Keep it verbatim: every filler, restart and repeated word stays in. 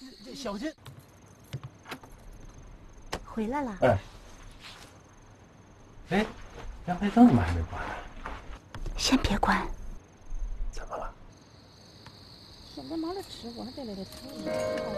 这小心。 回来了。 哎，哎，阳台灯怎么还没关呢？ 先别关。 怎么了？ 现在没得吃，我还在那里吃。